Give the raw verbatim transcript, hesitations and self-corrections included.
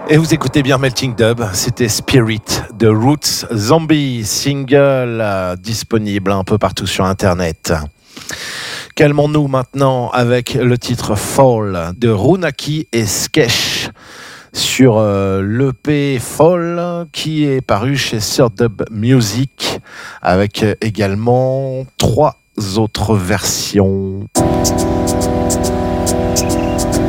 Et vous écoutez bien Melting Dub, c'était Spirit de Roots Zombie, single euh, disponible un peu partout sur internet. Calmons-nous maintenant avec le titre Fall de Runaki et Skesh sur euh, l'E P Fall qui est paru chez Third Dub Music avec euh, également trois autres versions.